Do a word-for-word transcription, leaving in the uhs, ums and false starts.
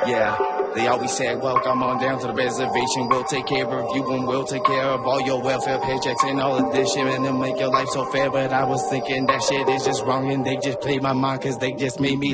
Yeah, they always said, welcome on down to the reservation. We'll take care of you and we'll take care of all your welfare paychecks and all of this shit, and they'll make your life so fair. But I was thinking that shit is just wrong, and they just played my mind cause they just made me